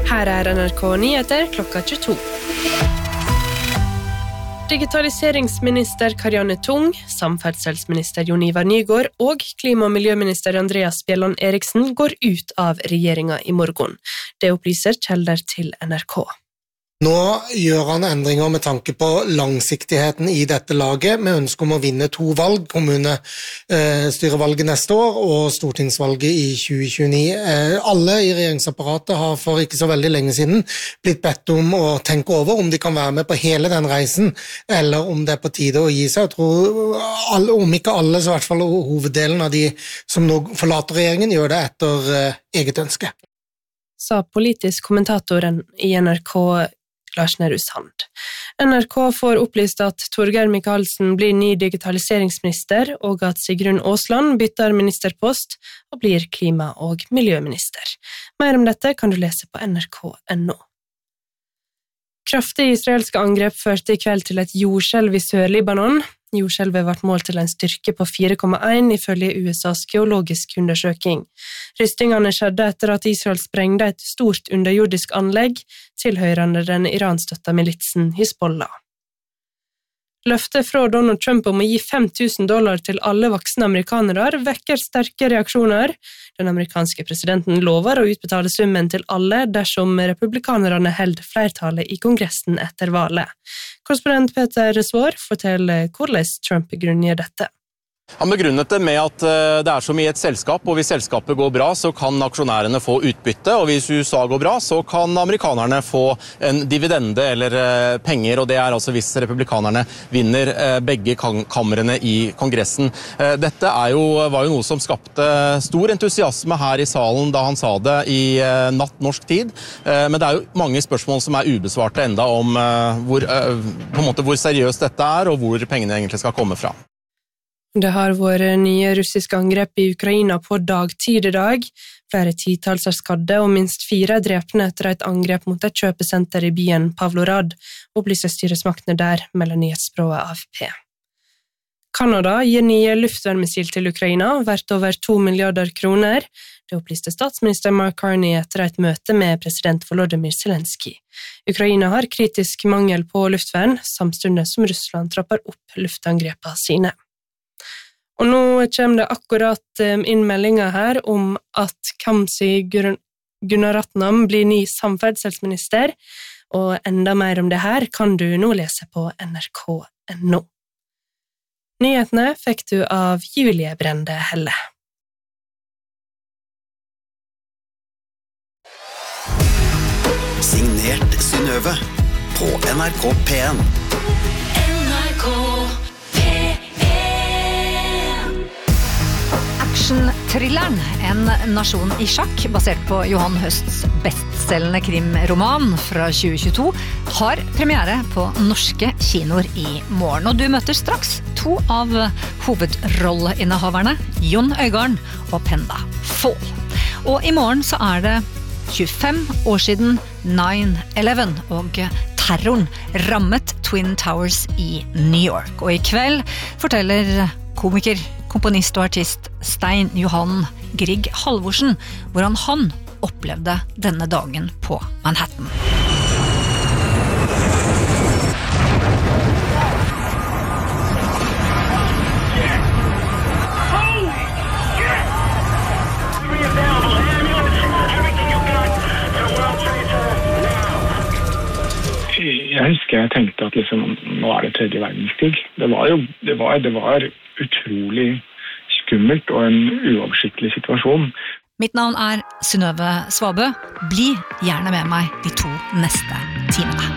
Her NRK Nyheter klokka 22. Digitaliseringsminister Karianne Tung, samferdselsminister Jon Ivar Nygård og klima- og miljøminister Andreas Bjelland Eriksen går ut av regjeringen i morgen. Det opplyser kilder til NRK. Nå gjør han endringer med tanke på langsiktigheten i dette laget, med ønske om å vinne 2 valg, kommunestyrevalget neste år og stortingsvalget i 2029. Alle i regjeringsapparatet har for ikke så veldig lenge siden blitt bedt om å tenke over om de kan være med på hele den reisen, eller om det er på tide å gi seg. Jeg tror, om ikke alle, så i hvert fall hoveddelen av de som nå forlater regjeringen, gjør det etter eget ønske. Sa politisk kommentatoren i NRK Lars Nehru Sand. NRK får opplyst at Torgeir Micaelsen blir ny digitaliseringsminister, og at Sigrun Aasland bytter ministerpost og blir klima- og miljøminister. Mer om dette kan du lese på nrk.no. Kraftig israelske angrep førte i kveld til et jordskjelv i Sør-Libanon. Jordskjelvet ble målt til en styrke på 4,1 ifølge USAs geologisk undersøking. Rystingene skjedde etter at Israel sprengte et stort underjordisk anlegg tilhørende den iranstøtta militsen Hizbollah. Løftet fra Donald Trump om å gi $5,000 til alle voksne amerikanere vekker sterke reaksjoner. Den amerikanske presidenten lover å utbetale summen til alle dersom republikanerne holder flertallet i kongressen etter valget. Korrespondent Peter Svår forteller hvordan Trump grunngir dette. Han begrunnet det med at det er som i et selskap, og hvis selskapet går bra, så kan aksjonærene få utbytte, og hvis USA går bra, så kan amerikanerne få en dividende eller penger, og det er altså hvis republikanerne vinner begge kamrene i kongressen. Dette var jo noe som skapte stor entusiasme her i salen da han sa det i natt norsk tid, men det er jo mange spørsmål som er ubesvarte enda om hvor seriøst dette er, og hvor pengene egentlig skal komme fra. Det har vært nye russiske angrep i Ukraina på dagtid i dag. Flere titalls er skadde, og minst 4 er drepne etter et angrep mot et kjøpesenter i byen Pavlorad, opplyser styresmaktene der, melder nyhetsbyrået AFP. Kanada gir nye luftvernmissil til Ukraina, verdt over 2 milliarder kroner. Det opplyste statsminister Mark Carney etter et møte med president Volodymyr Zelensky. Ukraina har kritisk mangel på luftvern, samtidig som Russland trapper opp luftangrepene sine. Og nå kommer det akkurat innmeldinger her om at Kamzy Gunaratnam blir ny samferdselsminister, og enda mer om det her kan du nå lese på nrk.no. Nyhetene fikk du av Julie Brende Helle. Signert Synnøve på NRK P1. Action-thrilleren En nasjon i sjakk, basert på Johan Høsts bestselgende krimroman fra 2022, har premiere på norske kinoer i morgen. Og du møter straks 2 av hovedrolleinnehaverne, Jon Øigarden og Penda Fall. Og i morgen så er det 25 år siden 9/11, og terroren rammet Twin Towers i New York. Og i kveld forteller komiker, komponist og artist Stein Johan Grieg Halvorsen hvordan han opplevde denne dagen på Manhattan. Jeg husker jeg tenkte at nå er det 3. verdenskrig. Det var utrolig skummelt og en uoversiktlig situasjon. Mitt navn er Synnøve Svabø. Bli gjerne med meg de 2 neste timene.